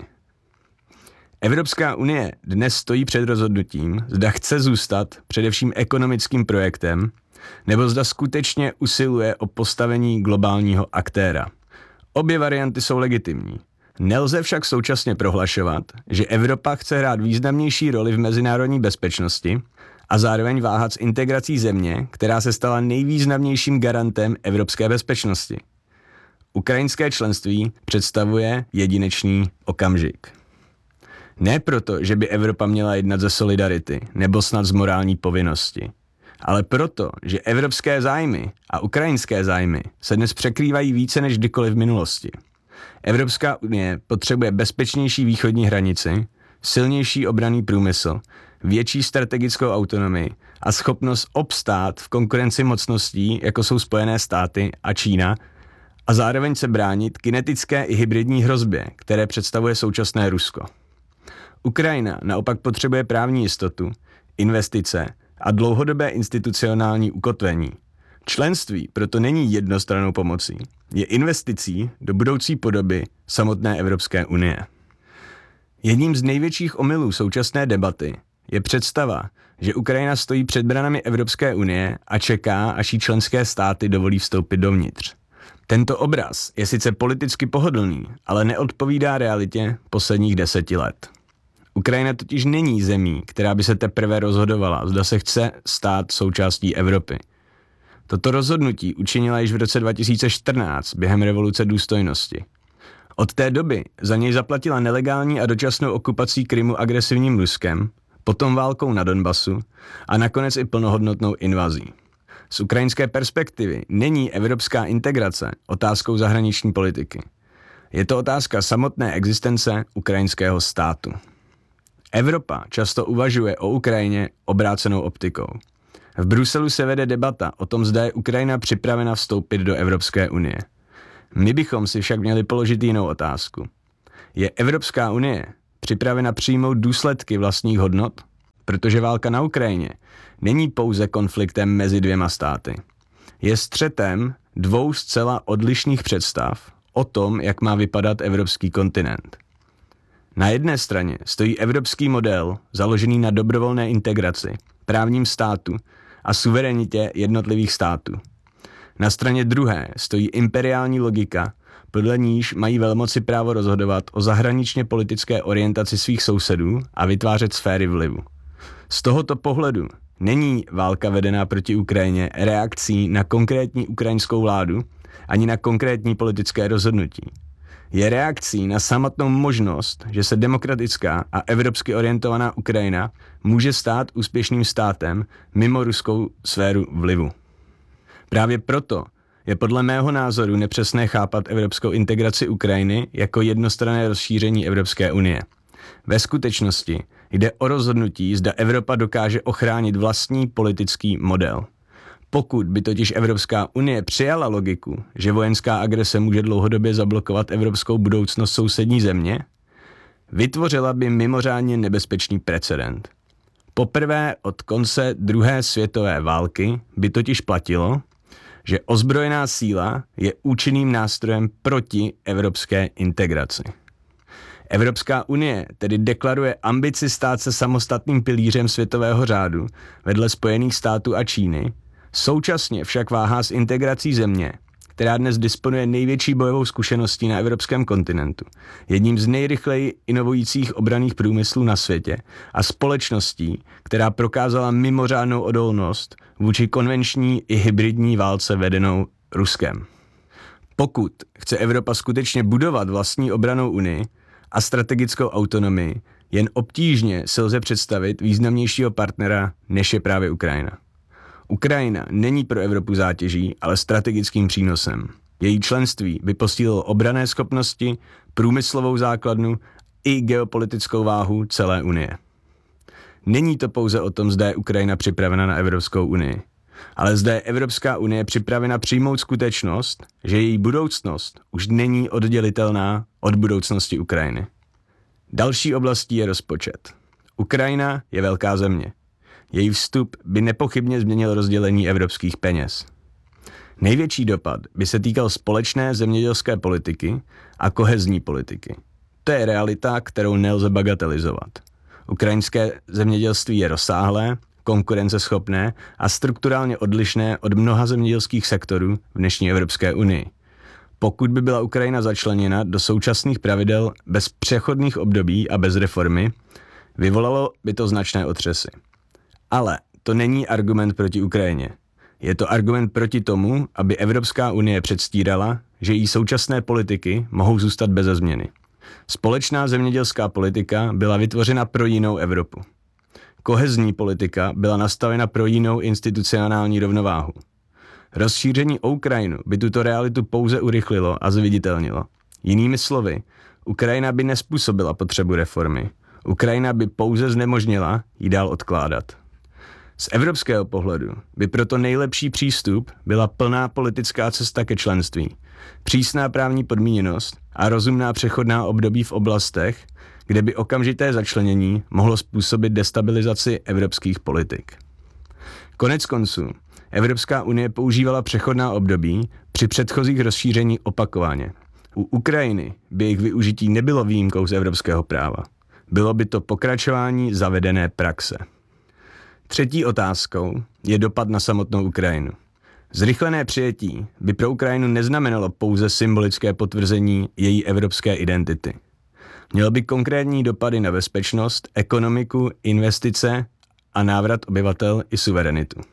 Evropská unie dnes stojí před rozhodnutím, zda chce zůstat především ekonomickým projektem, nebo zda skutečně usiluje o postavení globálního aktéra. Obě varianty jsou legitimní. Nelze však současně prohlašovat, že Evropa chce hrát významnější roli v mezinárodní bezpečnosti a zároveň váhat s integrací země, která se stala nejvýznamnějším garantem evropské bezpečnosti. Ukrajinské členství představuje jedinečný okamžik. Ne proto, že by Evropa měla jednat ze solidarity nebo snad z morální povinnosti, ale proto, že evropské zájmy a ukrajinské zájmy se dnes překrývají více než kdykoliv v minulosti. Evropská unie potřebuje bezpečnější východní hranici, silnější obranný průmysl, větší strategickou autonomii a schopnost obstát v konkurenci mocností, jako jsou Spojené státy a Čína, a zároveň se bránit kinetické i hybridní hrozbě, které představuje současné Rusko. Ukrajina naopak potřebuje právní jistotu, investice a dlouhodobé institucionální ukotvení. Členství proto není jednostrannou pomocí, je investicí do budoucí podoby samotné Evropské unie. Jedním z největších omylů současné debaty je představa, že Ukrajina stojí před branami Evropské unie a čeká, až jí členské státy dovolí vstoupit dovnitř. Tento obraz je sice politicky pohodlný, ale neodpovídá realitě posledních deseti let. Ukrajina totiž není zemí, která by se teprve rozhodovala, zda se chce stát součástí Evropy. Toto rozhodnutí učinila již v roce dva tisíce čtrnáct během revoluce důstojnosti. Od té doby za něj zaplatila nelegální a dočasnou okupací Krymu agresivním Ruskem, potom válkou na Donbasu a nakonec i plnohodnotnou invazí. Z ukrajinské perspektivy není evropská integrace otázkou zahraniční politiky. Je to otázka samotné existence ukrajinského státu. Evropa často uvažuje o Ukrajině obrácenou optikou. V Bruselu se vede debata o tom, zda je Ukrajina připravena vstoupit do Evropské unie. My bychom si však měli položit jinou otázku. Je Evropská unie připravena přijmout důsledky vlastních hodnot? Protože válka na Ukrajině není pouze konfliktem mezi dvěma státy. Je střetem dvou zcela odlišných představ o tom, jak má vypadat evropský kontinent. Na jedné straně stojí evropský model založený na dobrovolné integraci, právním státu a suverenitě jednotlivých států. Na straně druhé stojí imperiální logika, podle níž mají velmoci právo rozhodovat o zahraničně politické orientaci svých sousedů a vytvářet sféry vlivu. Z tohoto pohledu není válka vedená proti Ukrajině reakcí na konkrétní ukrajinskou vládu ani na konkrétní politické rozhodnutí. Je reakcí na samotnou možnost, že se demokratická a evropsky orientovaná Ukrajina může stát úspěšným státem mimo ruskou sféru vlivu. Právě proto je podle mého názoru nepřesné chápat evropskou integraci Ukrajiny jako jednostranné rozšíření Evropské unie. Ve skutečnosti jde o rozhodnutí, zda Evropa dokáže ochránit vlastní politický model. Pokud by totiž Evropská unie přijala logiku, že vojenská agrese může dlouhodobě zablokovat evropskou budoucnost sousední země, vytvořila by mimořádně nebezpečný precedent. Poprvé od konce druhé světové války by totiž platilo, že ozbrojená síla je účinným nástrojem proti evropské integraci. Evropská unie tedy deklaruje ambici stát se samostatným pilířem světového řádu vedle Spojených států a Číny, současně však váhá s integrací země, která dnes disponuje největší bojovou zkušeností na evropském kontinentu, jedním z nejrychleji inovujících obranných průmyslů na světě a společností, která prokázala mimořádnou odolnost vůči konvenční i hybridní válce vedenou Ruskem. Pokud chce Evropa skutečně budovat vlastní obrannou unii a strategickou autonomii, jen obtížně se lze představit významnějšího partnera, než je právě Ukrajina. Ukrajina není pro Evropu zátěží, ale strategickým přínosem. Její členství by posílilo obranné schopnosti, průmyslovou základnu i geopolitickou váhu celé Unie. Není to pouze o tom, zda je Ukrajina připravena na Evropskou unii, ale zda je Evropská unie připravena přijmout skutečnost, že její budoucnost už není oddělitelná od budoucnosti Ukrajiny. Další oblastí je rozpočet. Ukrajina je velká země. Její vstup by nepochybně změnil rozdělení evropských peněz. Největší dopad by se týkal společné zemědělské politiky a kohezní politiky. To je realita, kterou nelze bagatelizovat. Ukrajinské zemědělství je rozsáhlé, konkurenceschopné a strukturálně odlišné od mnoha zemědělských sektorů v dnešní Evropské unii. Pokud by byla Ukrajina začleněna do současných pravidel bez přechodných období a bez reformy, vyvolalo by to značné otřesy. Ale to není argument proti Ukrajině. Je to argument proti tomu, aby Evropská unie předstírala, že její současné politiky mohou zůstat beze změny. Společná zemědělská politika byla vytvořena pro jinou Evropu. Kohezní politika byla nastavena pro jinou institucionální rovnováhu. Rozšíření o Ukrajinu by tuto realitu pouze urychlilo a zviditelnilo. Jinými slovy, Ukrajina by nespůsobila potřebu reformy. Ukrajina by pouze znemožnila ji dál odkládat. Z evropského pohledu by proto nejlepší přístup byla plná politická cesta ke členství, přísná právní podmíněnost a rozumná přechodná období v oblastech, kde by okamžité začlenění mohlo způsobit destabilizaci evropských politik. Konec konců, Evropská unie používala přechodná období při předchozích rozšíření opakovaně. U Ukrajiny by jejich využití nebylo výjimkou z evropského práva. Bylo by to pokračování zavedené praxe. Třetí otázkou je dopad na samotnou Ukrajinu. Zrychlené přijetí by pro Ukrajinu neznamenalo pouze symbolické potvrzení její evropské identity. Mělo by konkrétní dopady na bezpečnost, ekonomiku, investice a návrat obyvatel i suverenitu.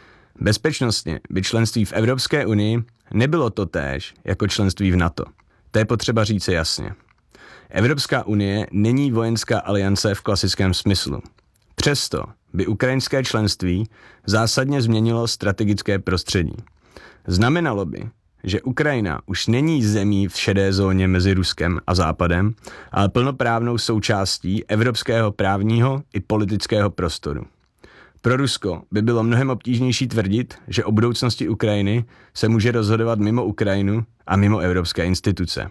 Bezpečnostně by členství v Evropské unii nebylo totéž jako členství v NATO. To je potřeba říci jasně. Evropská unie není vojenská aliance v klasickém smyslu. Přesto by ukrajinské členství zásadně změnilo strategické prostředí. Znamenalo by, že Ukrajina už není zemí v šedé zóně mezi Ruskem a Západem, ale plnoprávnou součástí evropského právního i politického prostoru. Pro Rusko by bylo mnohem obtížnější tvrdit, že o budoucnosti Ukrajiny se může rozhodovat mimo Ukrajinu a mimo evropské instituce.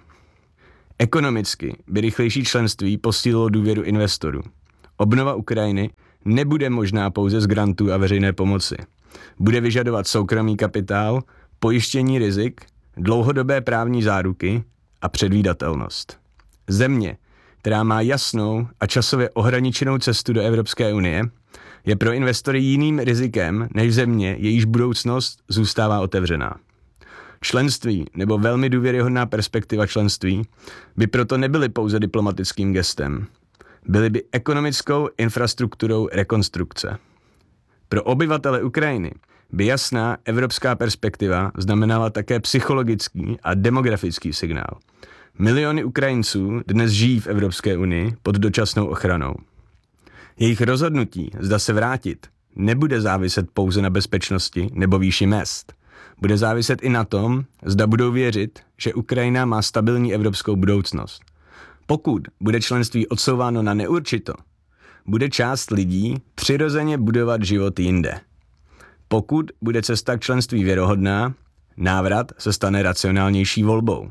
Ekonomicky by rychlejší členství posílilo důvěru investorů. Obnova Ukrajiny nebude možná pouze z grantů a veřejné pomoci. Bude vyžadovat soukromý kapitál, pojištění rizik, dlouhodobé právní záruky a předvídatelnost. Země, která má jasnou a časově ohraničenou cestu do Evropské unie, je pro investory jiným rizikem než země, jejíž budoucnost zůstává otevřená. Členství nebo velmi důvěryhodná perspektiva členství by proto nebyly pouze diplomatickým gestem. Byly by ekonomickou infrastrukturou rekonstrukce. Pro obyvatele Ukrajiny by jasná evropská perspektiva znamenala také psychologický a demografický signál. Miliony Ukrajinců dnes žijí v Evropské unii pod dočasnou ochranou. Jejich rozhodnutí, zda se vrátit, nebude záviset pouze na bezpečnosti nebo výši mezd. Bude záviset i na tom, zda budou věřit, že Ukrajina má stabilní evropskou budoucnost. Pokud bude členství odsouváno na neurčito, bude část lidí přirozeně budovat život jinde. Pokud bude cesta k členství věrohodná, návrat se stane racionálnější volbou.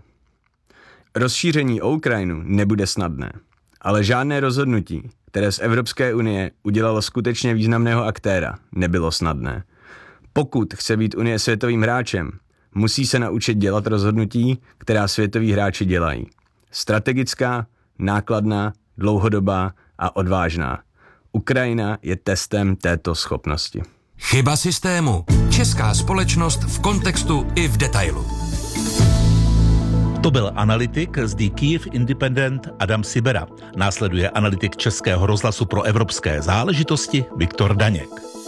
Rozšíření o Ukrajinu nebude snadné, ale žádné rozhodnutí, které z Evropské unie udělalo skutečně významného aktéra, nebylo snadné. Pokud chce být Unie světovým hráčem, musí se naučit dělat rozhodnutí, která světoví hráči dělají. Strategická, nákladná, dlouhodobá a odvážná. Ukrajina je testem této schopnosti. Chyba systému. Česká společnost v kontextu i v detailu. To byl analytik z The Kyiv Independent Adam Sibera. Následuje analytik Českého rozhlasu pro evropské záležitosti Viktor Daněk.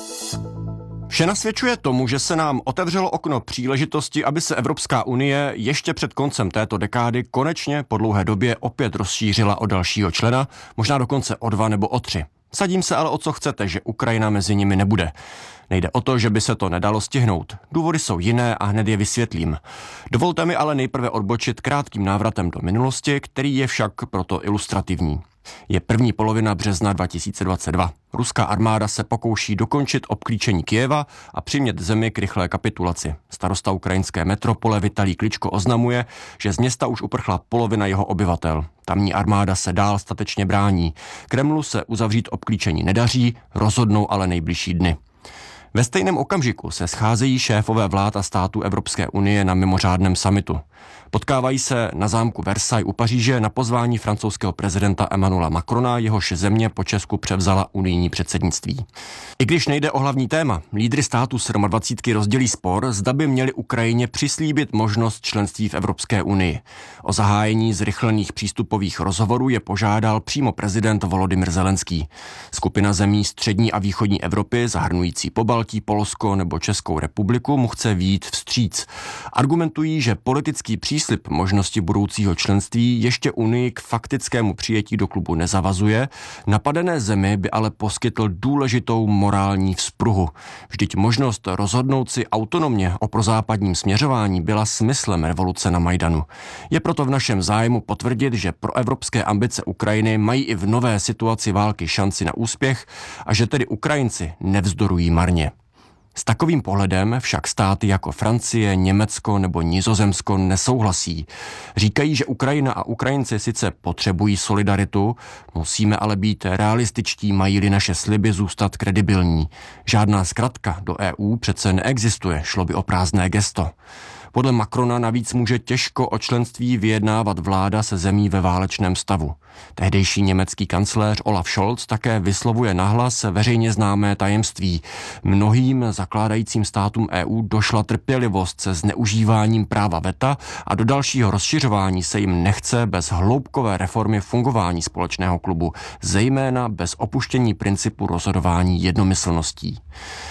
Vše nasvědčuje tomu, že se nám otevřelo okno příležitosti, aby se Evropská unie ještě před koncem této dekády konečně po dlouhé době opět rozšířila o dalšího člena, možná dokonce o dva nebo o tři. Sadím se ale o co chcete, že Ukrajina mezi nimi nebude. Nejde o to, že by se to nedalo stihnout. Důvody jsou jiné a hned je vysvětlím. Dovolte mi ale nejprve odbočit krátkým návratem do minulosti, který je však proto ilustrativní. Je první polovina března dva tisíce dvacet dva. Ruská armáda se pokouší dokončit obklíčení Kyjeva a přimět zemi k rychlé kapitulaci. Starosta ukrajinské metropole Vitalij Kličko oznamuje, že z města už uprchla polovina jeho obyvatel. Tamní armáda se dál statečně brání. Kremlu se uzavřít obklíčení nedaří, rozhodnou ale nejbližší dny. Ve stejném okamžiku se scházejí šéfové vlád a států Evropské unie na mimořádném summitu. Potkávají se na zámku Versailles u Paříže na pozvání francouzského prezidenta Emmanuela Macrona, jehož země po Česku převzala unijní předsednictví. I když nejde o hlavní téma, lídry států dvacítky sedm rozdělí spor, zda by měli Ukrajině přislíbit možnost členství v Evropské unii. O zahájení zrychlených přístupových rozhovorů je požádal přímo prezident Volodymyr Zelenský. Skupina zemí střední a východní Evropy, zahrnující Pobaltí, Polsko nebo Českou republiku, mu chce vyjít vstříc. Argumentují, že politický příslib možnosti budoucího členství ještě Unii k faktickému přijetí do klubu nezavazuje, napadené zemi by ale poskytl důležitou morální vzpruhu. Vždyť možnost rozhodnout si autonomně o prozápadním směřování byla smyslem revoluce na Majdanu. Je proto v našem zájmu potvrdit, že proevropské ambice Ukrajiny mají i v nové situaci války šanci na úspěch a že tedy Ukrajinci nevzdorují marně. S takovým pohledem však státy jako Francie, Německo nebo Nizozemsko nesouhlasí. Říkají, že Ukrajina a Ukrajinci sice potřebují solidaritu, musíme ale být realističtí, mají-li naše sliby zůstat kredibilní. Žádná zkratka do E U přece neexistuje, šlo by o prázdné gesto. Podle Macrona navíc může těžko o členství vyjednávat vláda se zemí ve válečném stavu. Tehdejší německý kancléř Olaf Scholz také vyslovuje nahlas veřejně známé tajemství. Mnohým zakládajícím státům E U došla trpělivost se zneužíváním práva veta a do dalšího rozšiřování se jim nechce bez hloubkové reformy fungování společného klubu, zejména bez opuštění principu rozhodování jednomyslností.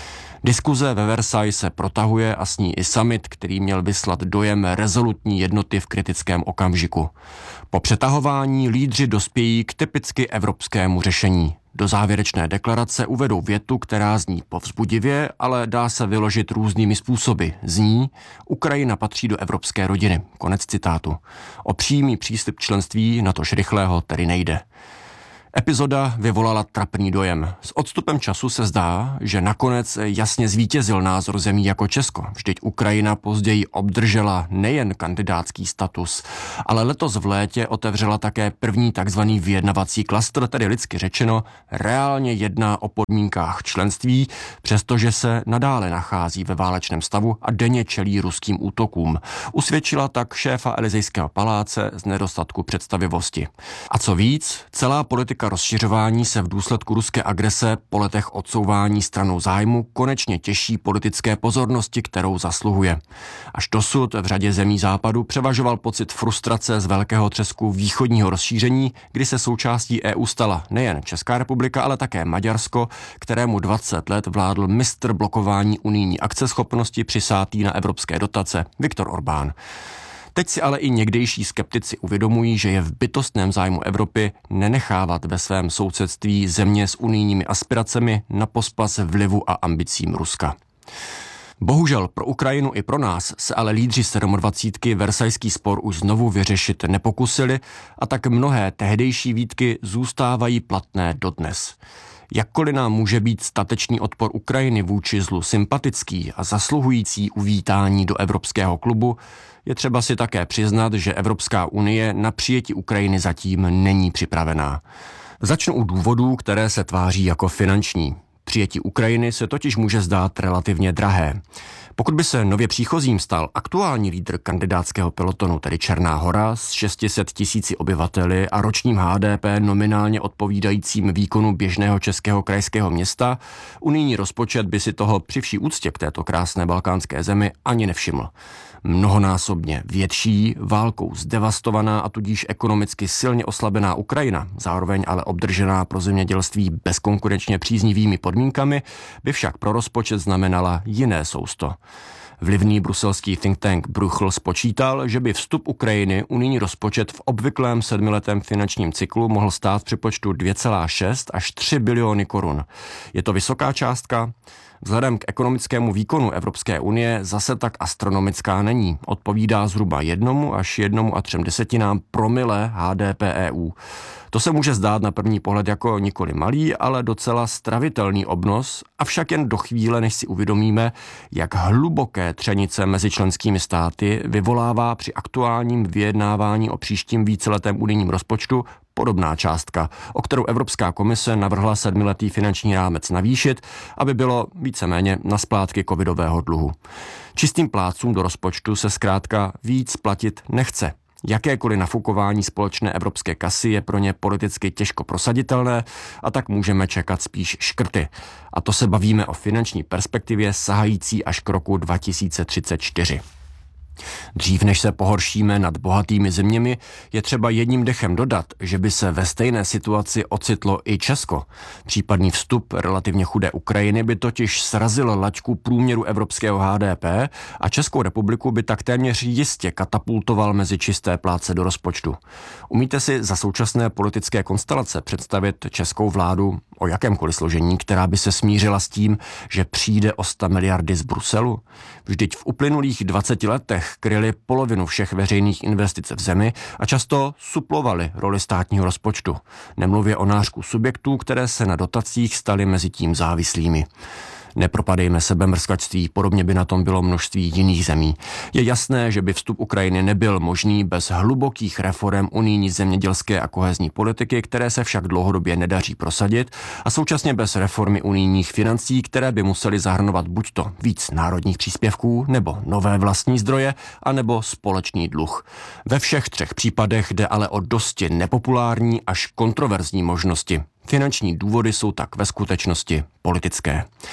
Diskuze ve Versailles se protahuje a s ní i summit, který měl vyslat dojem rezolutní jednoty v kritickém okamžiku. Po přetahování lídři dospějí k typicky evropskému řešení. Do závěrečné deklarace uvedou větu, která zní povzbudivě, ale dá se vyložit různými způsoby. Zní: Ukrajina patří do evropské rodiny. Konec citátu. O přímý příslib členství, natož rychlého, tedy nejde. Epizoda vyvolala trapný dojem. S odstupem času se zdá, že nakonec jasně zvítězil názor zemí jako Česko. Vždyť Ukrajina později obdržela nejen kandidátský status, ale letos v létě otevřela také první takzvaný vyjednavací klastr, tedy lidsky řečeno, reálně jedná o podmínkách členství, přestože se nadále nachází ve válečném stavu a denně čelí ruským útokům. Usvědčila tak šéfa Elysejského paláce z nedostatku představivosti. A co víc, celá politika rozšiřování se v důsledku ruské agrese po letech odsouvání stranou zájmu konečně těší politické pozornosti, kterou zasluhuje. Až dosud v řadě zemí západu převažoval pocit frustrace z velkého třesku východního rozšíření, kdy se součástí E U stala nejen Česká republika, ale také Maďarsko, kterému dvacet let vládl mistr blokování unijní akceschopnosti přisátý na evropské dotace Viktor Orbán. Teď si ale i někdejší skeptici uvědomují, že je v bytostném zájmu Evropy nenechávat ve svém sousedství země s unijními aspiracemi na pospas vlivu a ambicím Ruska. Bohužel pro Ukrajinu i pro nás se ale lídři dvacítky versajský spor už znovu vyřešit nepokusili a tak mnohé tehdejší výtky zůstávají platné dodnes. Jakkoliv nám může být statečný odpor Ukrajiny vůči zlu sympatický a zasluhující uvítání do evropského klubu, je třeba si také přiznat, že Evropská unie na přijetí Ukrajiny zatím není připravená. Začnu u důvodů, které se tváří jako finanční. Přijetí Ukrajiny se totiž může zdát relativně drahé. Pokud by se nově příchozím stal aktuální lídr kandidátského pelotonu, tedy Černá Hora, s šesti set tisíci obyvateli a ročním H D P nominálně odpovídajícím výkonu běžného českého krajského města, unijní rozpočet by si toho při vší úctě k této krásné balkánské zemi ani nevšiml. Mnohonásobně větší, válkou zdevastovaná a tudíž ekonomicky silně oslabená Ukrajina, zároveň ale obdržená pro zemědělství bezkonkurenčně příznivými podmínkami, by však pro rozpočet znamenala jiné sousto. Vlivný bruselský think tank Bruegel spočítal, že by vstup Ukrajiny unijní rozpočet v obvyklém sedmiletém finančním cyklu mohl stát v přepočtu dvě celá šest až tři biliony korun. Je to vysoká částka? Vzhledem k ekonomickému výkonu Evropské unie zase tak astronomická není. Odpovídá zhruba jednomu až jednomu a třem desetinám promile H D P E U. To se může zdát na první pohled jako nikoli malý, ale docela stravitelný obnos, avšak jen do chvíle, než si uvědomíme, jak hluboké třenice mezi členskými státy vyvolává při aktuálním vyjednávání o příštím víceletém unijním rozpočtu podobná částka, o kterou Evropská komise navrhla sedmiletý finanční rámec navýšit, aby bylo víceméně na splátky covidového dluhu. Čistým plátcům do rozpočtu se zkrátka víc platit nechce. Jakékoliv nafukování společné evropské kasy je pro ně politicky těžko prosaditelné a tak můžeme čekat spíš škrty. A to se bavíme o finanční perspektivě sahající až k roku dva tisíce třicet čtyři. Dřív než se pohoršíme nad bohatými zeměmi, je třeba jedním dechem dodat, že by se ve stejné situaci ocitlo i Česko. Případný vstup relativně chudé Ukrajiny by totiž srazil laťku průměru evropského H D P a Českou republiku by tak téměř jistě katapultoval mezi čisté plátce do rozpočtu. Umíte si za současné politické konstelace představit českou vládu o jakémkoliv složení, která by se smířila s tím, že přijde o sto miliardy z Bruselu? Vždyť v uplynulých dvaceti letech kryli polovinu všech veřejných investic v zemi a často suplovali roli státního rozpočtu. Nemluvě o nářku subjektů, které se na dotacích staly mezi tím závislými. Nepropadejme sebemrskačství, podobně by na tom bylo množství jiných zemí. Je jasné, že by vstup Ukrajiny nebyl možný bez hlubokých reforem unijní zemědělské a kohezní politiky, které se však dlouhodobě nedaří prosadit, a současně bez reformy unijních financí, které by musely zahrnovat buďto víc národních příspěvků, nebo nové vlastní zdroje, anebo společný dluh. Ve všech třech případech jde ale o dosti nepopulární až kontroverzní možnosti. Finanční důvody jsou tak ve skutečnosti politické.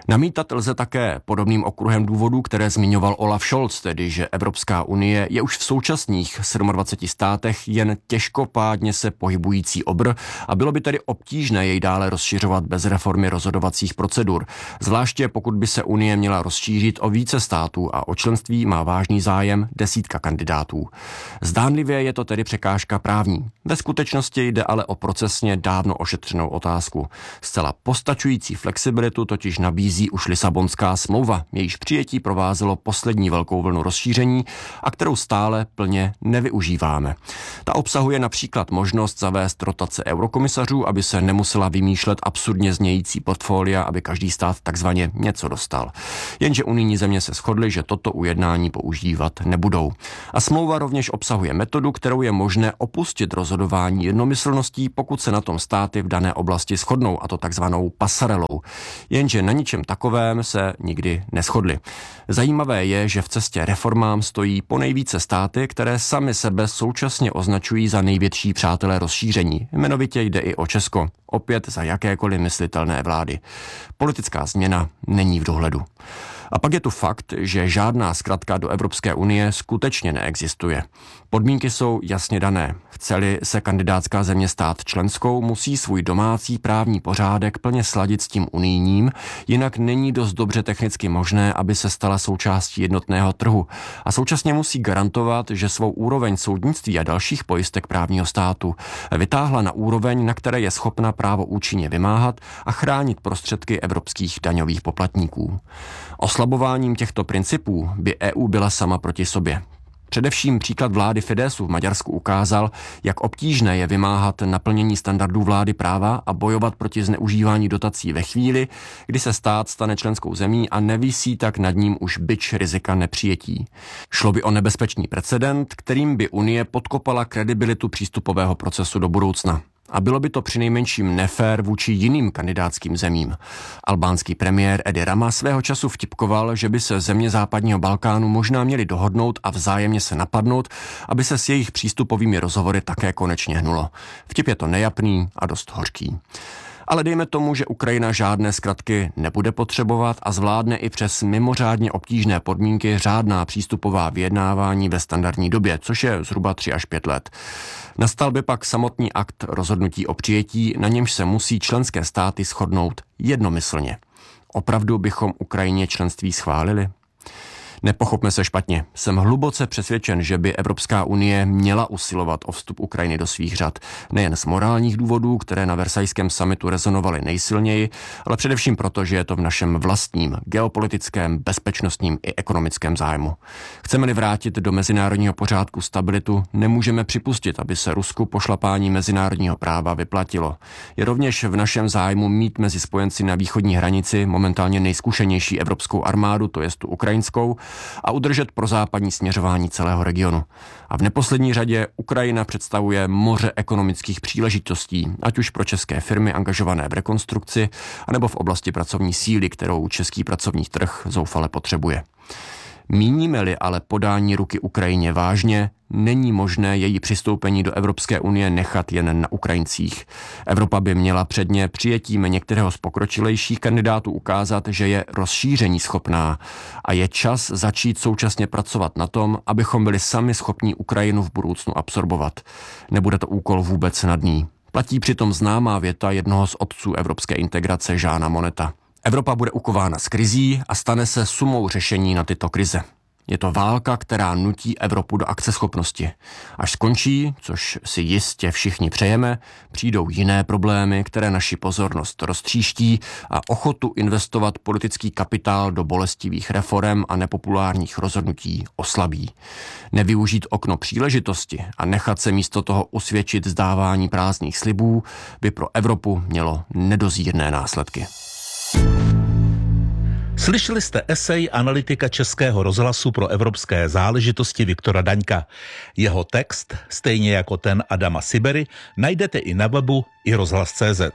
Namítat lze také podobným okruhem důvodů, které zmiňoval Olaf Scholz, tedy že Evropská unie je už v současných dvaceti sedmi státech jen těžkopádně se pohybující obr a bylo by tedy obtížné jej dále rozšiřovat bez reformy rozhodovacích procedur, zvláště pokud by se unie měla rozšířit o více států a o členství má vážný zájem desítka kandidátů. Zdánlivě je to tedy překážka právní. Ve skutečnosti jde ale o procesně dávno ošetřenou otázku. Zcela postačující flexibilitu totiž nabízí už Lisabonská smlouva, jejíž přijetí provázelo poslední velkou vlnu rozšíření a kterou stále plně nevyužíváme. Ta obsahuje například možnost zavést rotace eurokomisařů, aby se nemusela vymýšlet absurdně znějící portfolia, aby každý stát takzvaně něco dostal. Jenže unijní země se shodly, že toto ujednání používat nebudou. A smlouva rovněž obsahuje metodu, kterou je možné opustit rozhodování jednomyslností, pokud se na tom státy v dané oblasti shodnou, a to takzvanou pasarelou. Jenže na ničem takovém se nikdy neshodli. Zajímavé je, že v cestě reformám stojí ponejvíce státy, které sami sebe současně označují za největší přátelé rozšíření. Jmenovitě jde i o Česko, opět za jakékoliv myslitelné vlády. Politická změna není v dohledu. A pak je tu fakt, že žádná zkratka do Evropské unie skutečně neexistuje. Podmínky jsou jasně dané. Chce-li se kandidátská země stát členskou, musí svůj domácí právní pořádek plně sladit s tím unijním, jinak není dost dobře technicky možné, aby se stala součástí jednotného trhu. A současně musí garantovat, že svou úroveň soudnictví a dalších pojistek právního státu vytáhla na úroveň, na které je schopna právo účinně vymáhat a chránit prostředky evropských daňových poplatníků. Oslabováním těchto principů by E U byla sama proti sobě. Především příklad vlády Fidesu v Maďarsku ukázal, jak obtížné je vymáhat naplnění standardů vlády práva a bojovat proti zneužívání dotací ve chvíli, kdy se stát stane členskou zemí a nevisí tak nad ním už bič rizika nepřijetí. Šlo by o nebezpečný precedent, kterým by Unie podkopala kredibilitu přístupového procesu do budoucna. A bylo by to přinejmenším nefér vůči jiným kandidátským zemím. Albánský premiér Edi Rama svého času vtipkoval, že by se země západního Balkánu možná měly dohodnout a vzájemně se napadnout, aby se s jejich přístupovými rozhovory také konečně hnulo. Vtip je to nejapný a dost hořký. Ale dejme tomu, že Ukrajina žádné zkratky nebude potřebovat a zvládne i přes mimořádně obtížné podmínky řádná přístupová vyjednávání ve standardní době, což je zhruba tři až pět let. Nastal by pak samotný akt rozhodnutí o přijetí, na němž se musí členské státy shodnout jednomyslně. Opravdu bychom Ukrajině členství schválili? Nepochopme se špatně. Jsem hluboce přesvědčen, že by Evropská unie měla usilovat o vstup Ukrajiny do svých řad. Nejen z morálních důvodů, které na Versajském summitu rezonovaly nejsilněji, ale především proto, že je to v našem vlastním geopolitickém, bezpečnostním i ekonomickém zájmu. Chceme-li vrátit do mezinárodního pořádku stabilitu, nemůžeme připustit, aby se Rusku pošlapání mezinárodního práva vyplatilo. Je rovněž v našem zájmu mít mezi spojenci na východní hranici momentálně nejzkušenější evropskou armádu, to jest tu ukrajinskou, a udržet prozápadní směřování celého regionu. A v neposlední řadě Ukrajina představuje moře ekonomických příležitostí, ať už pro české firmy angažované v rekonstrukci, anebo v oblasti pracovní síly, kterou český pracovní trh zoufale potřebuje. Míníme-li ale podání ruky Ukrajině vážně, není možné její přistoupení do Evropské unie nechat jen na Ukrajincích. Evropa by měla předně přijetím některého z pokročilejších kandidátů ukázat, že je rozšíření schopná a je čas začít současně pracovat na tom, abychom byli sami schopni Ukrajinu v budoucnu absorbovat. Nebude to úkol vůbec snadný. Platí přitom známá věta jednoho z otců evropské integrace Jeana Monneta. Evropa bude ukována z krizí a stane se sumou řešení na tyto krize. Je to válka, která nutí Evropu do akceschopnosti. Až skončí, což si jistě všichni přejeme, přijdou jiné problémy, které naši pozornost roztříští a ochotu investovat politický kapitál do bolestivých reforem a nepopulárních rozhodnutí oslabí. Nevyužít okno příležitosti a nechat se místo toho usvědčit zdávání prázdných slibů by pro Evropu mělo nedozírné následky. Slyšeli jste esej analytika Českého rozhlasu pro evropské záležitosti Viktora Daňka. Jeho text, stejně jako ten Adama Sibery, najdete i na webu i rozhlas tečka cé zet.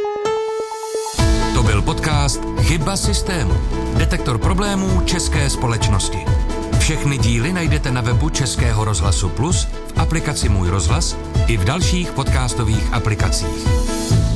To byl podcast Chyba systému. Detektor problémů české společnosti. Všechny díly najdete na webu Českého rozhlasu Plus, v aplikaci Můj rozhlas i v dalších podcastových aplikacích.